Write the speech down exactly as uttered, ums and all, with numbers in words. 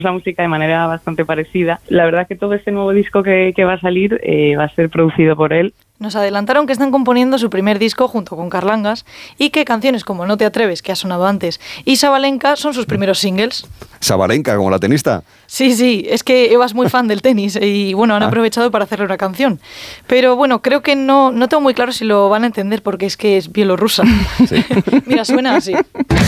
la música de manera bastante parecida. La verdad que todo este nuevo disco que, que va a salir eh, va a ser producido por él. Nos adelantaron que están componiendo su primer disco junto con Carlangas y que canciones como No te atreves, que ha sonado antes, y Sabalenka son sus primeros singles. ¿Sabalenka, como la tenista? Sí, sí, es que Eva es muy fan del tenis y bueno, han ah. aprovechado para hacerle una canción. Pero bueno, creo que no, no tengo muy claro si lo van a entender porque es que es bielorrusa. Sí. Mira, suena así.